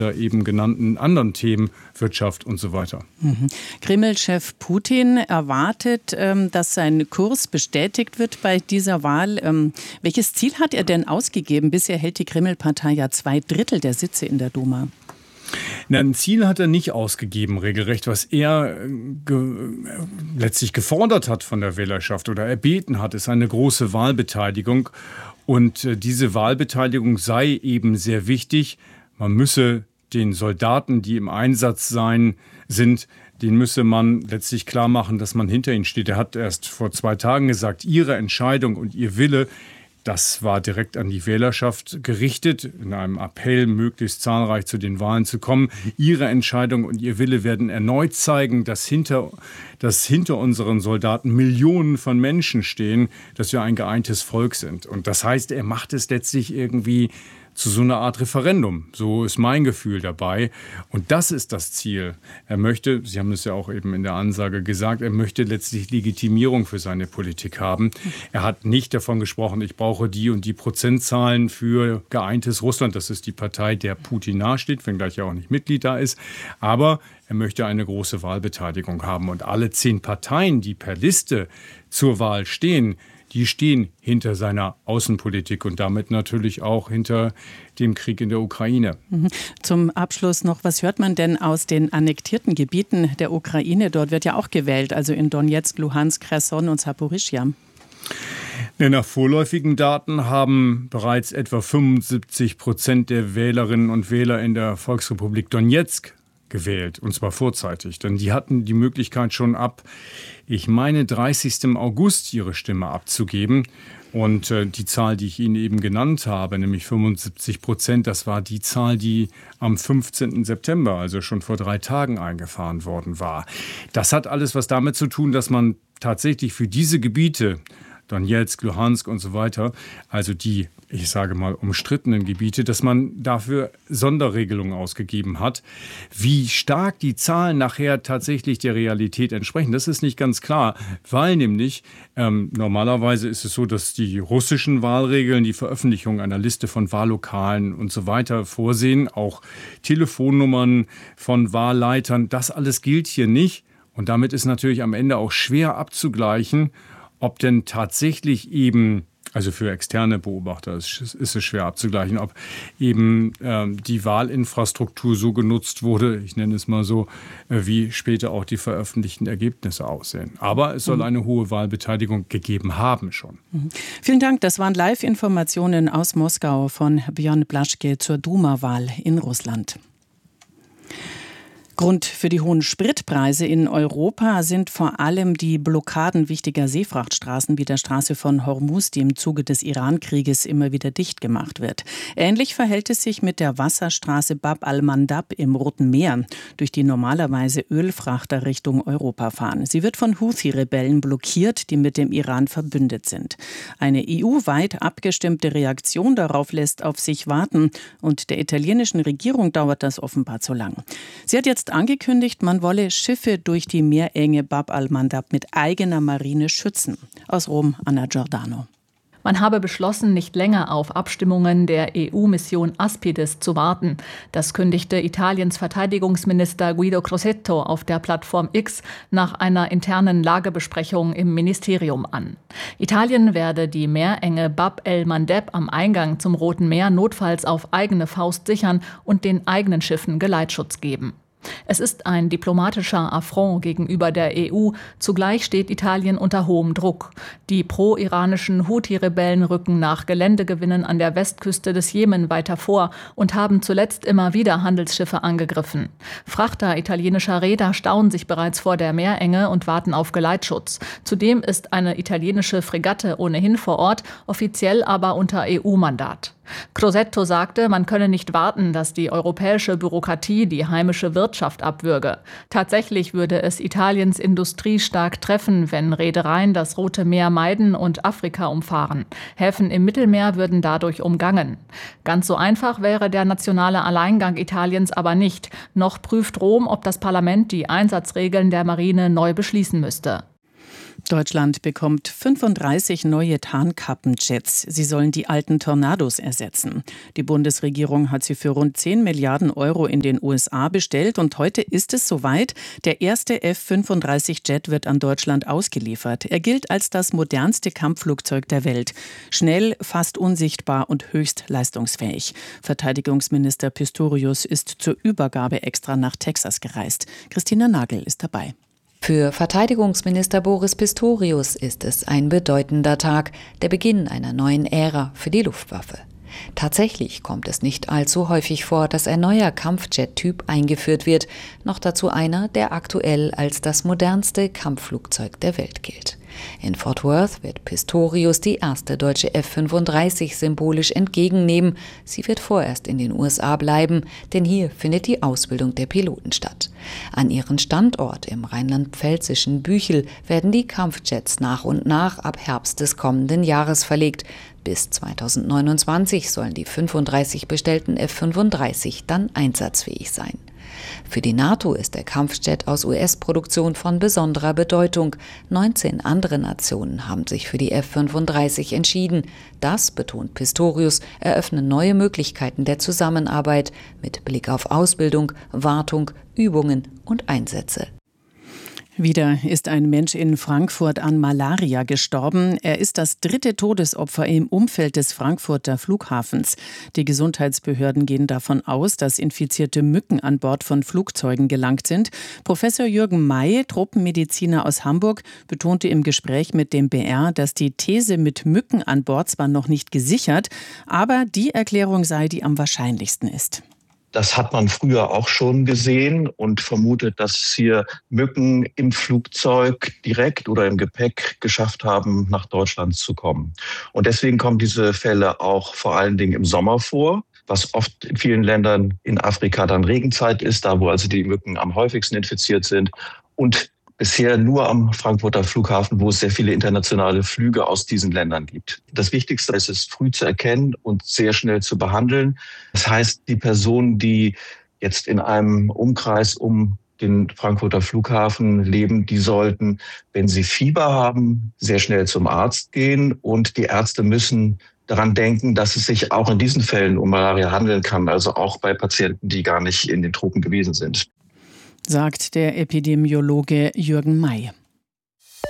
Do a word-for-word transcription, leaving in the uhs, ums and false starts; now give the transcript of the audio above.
eben genannten anderen Themen, Wirtschaft und so weiter. Mhm. Kreml-Chef Putin erwartet, dass sein Kurs bestätigt wird bei dieser Wahl. Welches Ziel hat er denn ausgegeben? Bisher hält die Kreml-Partei ja zwei Drittel der Sitze in der Duma. Na, ein Ziel hat er nicht ausgegeben, regelrecht. Was er ge- letztlich gefordert hat von der Wählerschaft oder erbeten hat, ist eine große Wahlbeteiligung. Und äh, diese Wahlbeteiligung sei eben sehr wichtig. Man müsse den Soldaten, die im Einsatz sein, sind, den müsse man letztlich klar machen, dass man hinter ihnen steht. Er hat erst vor zwei Tagen gesagt, ihre Entscheidung und ihr Wille, das war direkt an die Wählerschaft gerichtet, in einem Appell, möglichst zahlreich zu den Wahlen zu kommen. Ihre Entscheidung und ihr Wille werden erneut zeigen, dass hinter, dass hinter unseren Soldaten Millionen von Menschen stehen, dass wir ein geeintes Volk sind. Und das heißt, er macht es letztlich irgendwie zu so einer Art Referendum. So ist mein Gefühl dabei. Und das ist das Ziel. Er möchte, Sie haben es ja auch eben in der Ansage gesagt, er möchte letztlich Legitimierung für seine Politik haben. Er hat nicht davon gesprochen, ich brauche die und die Prozentzahlen für geeintes Russland. Das ist die Partei, der Putin nahesteht, wenngleich er auch nicht Mitglied da ist. Aber er möchte eine große Wahlbeteiligung haben. Und alle zehn Parteien, die per Liste zur Wahl stehen, die stehen hinter seiner Außenpolitik und damit natürlich auch hinter dem Krieg in der Ukraine. Zum Abschluss noch, was hört man denn aus den annektierten Gebieten der Ukraine? Dort wird ja auch gewählt, also in Donetsk, Luhansk, Cherson und Saporischschja. Nach vorläufigen Daten haben bereits etwa fünfundsiebzig Prozent der Wählerinnen und Wähler in der Volksrepublik Donetsk gewählt, und zwar vorzeitig. Denn die hatten die Möglichkeit schon ab, ich meine, dreißigsten August ihre Stimme abzugeben. Und äh, die Zahl, die ich Ihnen eben genannt habe, nämlich fünfundsiebzig Prozent, das war die Zahl, die am fünfzehnten September, also schon vor drei Tagen, eingefahren worden war. Das hat alles was damit zu tun, dass man tatsächlich für diese Gebiete, Donetsk, Luhansk und so weiter, also die, ich sage mal, umstrittenen Gebiete, dass man dafür Sonderregelungen ausgegeben hat. Wie stark die Zahlen nachher tatsächlich der Realität entsprechen, das ist nicht ganz klar, weil nämlich ähm, normalerweise ist es so, dass die russischen Wahlregeln die Veröffentlichung einer Liste von Wahllokalen und so weiter vorsehen, auch Telefonnummern von Wahlleitern, das alles gilt hier nicht. Und damit ist natürlich am Ende auch schwer abzugleichen, ob denn tatsächlich eben, also für externe Beobachter ist, ist es schwer abzugleichen, ob eben ähm, die Wahlinfrastruktur so genutzt wurde, ich nenne es mal so, äh, wie später auch die veröffentlichten Ergebnisse aussehen. Aber es soll mhm. eine hohe Wahlbeteiligung gegeben haben schon. Mhm. Vielen Dank, das waren Live-Informationen aus Moskau von Björn Blaschke zur Duma-Wahl in Russland. Grund für die hohen Spritpreise in Europa sind vor allem die Blockaden wichtiger Seefrachtstraßen wie der Straße von Hormuz, die im Zuge des Iran-Krieges immer wieder dicht gemacht wird. Ähnlich verhält es sich mit der Wasserstraße Bab al-Mandab im Roten Meer, durch die normalerweise Ölfrachter Richtung Europa fahren. Sie wird von Houthi-Rebellen blockiert, die mit dem Iran verbündet sind. Eine E U-weit abgestimmte Reaktion darauf lässt auf sich warten und der italienischen Regierung dauert das offenbar zu lang. Sie hat jetzt angekündigt, man wolle Schiffe durch die Meerenge Bab al-Mandab mit eigener Marine schützen. Aus Rom, Anna Giordano. Man habe beschlossen, nicht länger auf Abstimmungen der E U-Mission Aspides zu warten. Das kündigte Italiens Verteidigungsminister Guido Crosetto auf der Plattform X nach einer internen Lagebesprechung im Ministerium an. Italien werde die Meerenge Bab el-Mandeb am Eingang zum Roten Meer notfalls auf eigene Faust sichern und den eigenen Schiffen Geleitschutz geben. Es ist ein diplomatischer Affront gegenüber der E U. Zugleich steht Italien unter hohem Druck. Die pro-iranischen Houthi-Rebellen rücken nach Geländegewinnen an der Westküste des Jemen weiter vor und haben zuletzt immer wieder Handelsschiffe angegriffen. Frachter italienischer Reeder stauen sich bereits vor der Meerenge und warten auf Geleitschutz. Zudem ist eine italienische Fregatte ohnehin vor Ort, offiziell aber unter E U-Mandat. Crosetto sagte, man könne nicht warten, dass die europäische Bürokratie die heimische Wirtschaft abwürge. Tatsächlich würde es Italiens Industrie stark treffen, wenn Reedereien das Rote Meer meiden und Afrika umfahren. Häfen im Mittelmeer würden dadurch umgangen. Ganz so einfach wäre der nationale Alleingang Italiens aber nicht. Noch prüft Rom, ob das Parlament die Einsatzregeln der Marine neu beschließen müsste. Deutschland bekommt fünfunddreißig neue Tarnkappenjets. Sie sollen die alten Tornados ersetzen. Die Bundesregierung hat sie für rund zehn Milliarden Euro in den U S A bestellt und heute ist es soweit. Der erste F fünfunddreißig Jet wird an Deutschland ausgeliefert. Er gilt als das modernste Kampfflugzeug der Welt. Schnell, fast unsichtbar und höchst leistungsfähig. Verteidigungsminister Pistorius ist zur Übergabe extra nach Texas gereist. Christina Nagel ist dabei. Für Verteidigungsminister Boris Pistorius ist es ein bedeutender Tag, der Beginn einer neuen Ära für die Luftwaffe. Tatsächlich kommt es nicht allzu häufig vor, dass ein neuer Kampfjet-Typ eingeführt wird, noch dazu einer, der aktuell als das modernste Kampfflugzeug der Welt gilt. In Fort Worth wird Pistorius die erste deutsche F fünfunddreißig symbolisch entgegennehmen. Sie wird vorerst in den U S A bleiben, denn hier findet die Ausbildung der Piloten statt. An ihren Standort im rheinland-pfälzischen Büchel werden die Kampfjets nach und nach ab Herbst des kommenden Jahres verlegt. Bis zweitausendneunundzwanzig sollen die fünfunddreißig bestellten F fünfunddreißig dann einsatzfähig sein. Für die NATO ist der Kampfjet aus U S-Produktion von besonderer Bedeutung. neunzehn andere Nationen haben sich für die F fünfunddreißig entschieden. Das, betont Pistorius, eröffne neue Möglichkeiten der Zusammenarbeit mit Blick auf Ausbildung, Wartung, Übungen und Einsätze. Wieder ist ein Mensch in Frankfurt an Malaria gestorben. Er ist das dritte Todesopfer im Umfeld des Frankfurter Flughafens. Die Gesundheitsbehörden gehen davon aus, dass infizierte Mücken an Bord von Flugzeugen gelangt sind. Professor Jürgen May, Tropenmediziner aus Hamburg, betonte im Gespräch mit dem B R, dass die These mit Mücken an Bord zwar noch nicht gesichert, aber die Erklärung sei, die am wahrscheinlichsten ist. Das hat man früher auch schon gesehen und vermutet, dass hier Mücken im Flugzeug direkt oder im Gepäck geschafft haben, nach Deutschland zu kommen. Und deswegen kommen diese Fälle auch vor allen Dingen im Sommer vor, was oft in vielen Ländern in Afrika dann Regenzeit ist, da wo also die Mücken am häufigsten infiziert sind. Und bisher nur am Frankfurter Flughafen, wo es sehr viele internationale Flüge aus diesen Ländern gibt. Das Wichtigste ist es, früh zu erkennen und sehr schnell zu behandeln. Das heißt, die Personen, die jetzt in einem Umkreis um den Frankfurter Flughafen leben, die sollten, wenn sie Fieber haben, sehr schnell zum Arzt gehen. Und die Ärzte müssen daran denken, dass es sich auch in diesen Fällen um Malaria handeln kann, also auch bei Patienten, die gar nicht in den Tropen gewesen sind. Sagt der Epidemiologe Jürgen May.